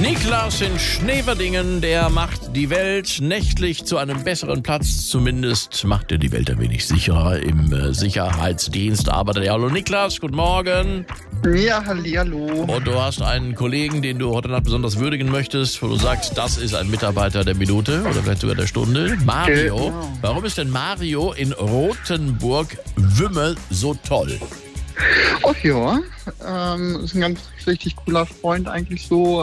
Niklas in Schneverdingen, der macht die Welt nächtlich zu einem besseren Platz. Zumindest macht er die Welt ein wenig sicherer. Im Sicherheitsdienst arbeitet er. Hallo Niklas, guten Morgen. Ja, hallihallo. Und du hast einen Kollegen, den du heute Nacht besonders würdigen möchtest, wo du sagst, das ist ein Mitarbeiter der Minute oder vielleicht sogar der Stunde. Mario. Genau. Warum ist denn Mario in Rothenburg-Wümme so toll? Ach ja, ist ein ganz richtig cooler Freund eigentlich so.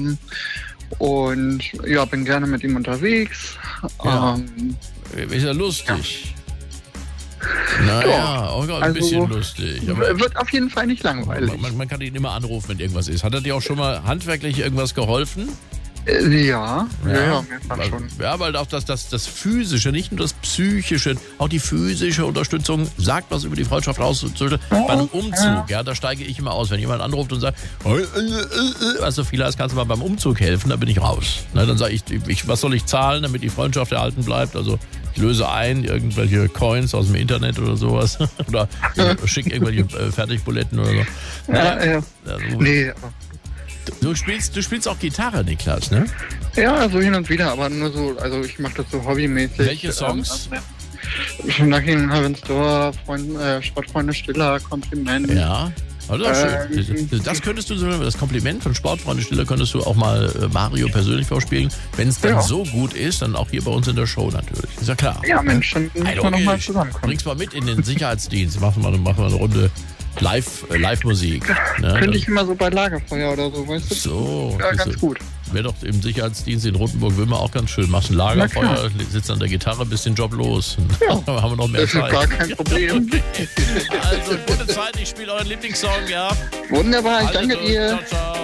Und ja, bin gerne mit ihm unterwegs. Ja. Ist ja lustig. Naja, auch ein also, bisschen lustig. Aber wird auf jeden Fall nicht langweilig. man kann ihn immer anrufen, wenn irgendwas ist. Hat er dir auch schon mal handwerklich irgendwas geholfen? Ja, mehrfach schon. Ja, weil auch das Physische, nicht nur das Psychische, auch die physische Unterstützung sagt was über die Freundschaft aus. Bei einem Umzug, ja, da steige ich immer aus. Wenn jemand anruft und sagt, was so viel heißt, kannst du mal beim Umzug helfen, dann bin ich raus. Na, dann sage ich, was soll ich zahlen, damit die Freundschaft erhalten bleibt? Also ich löse ein, irgendwelche Coins aus dem Internet oder sowas. Oder schicke irgendwelche Fertigbuletten oder so. Ja. Nee, Du spielst auch Gitarre, Niklas, ne? ja, so hin und wieder, aber nur so, also ich mache das so hobbymäßig. Welche Songs? Nach Ihnen Heaven's Door, Sportfreunde Stiller, Kompliment. Ja, also das könntest du, das Kompliment von Sportfreunde Stiller könntest du auch mal Mario persönlich vorspielen. Wenn es dann so gut ist, dann auch hier bei uns in der Show natürlich. Ist ja klar. Ja, Mensch, dann müssen wir nochmal zusammenkommen. Bring's mal mit in den Sicherheitsdienst. Machen wir eine Runde Live-Musik. Ne? Könnte ich immer so bei Lagerfeuer oder so, weißt du? So. Ja, ganz gut. Wäre doch im Sicherheitsdienst in Rothenburg-Wümme auch ganz schön. Machst ein Lagerfeuer, sitzt an der Gitarre, bist den Job los. Ja. Dann haben wir noch mehr Das ist Zeit. gar kein Problem. Okay. Also, gute Zeit, ich spiele euren Lieblingssong, ja. Wunderbar, ich danke Also, dir. Ciao, ciao.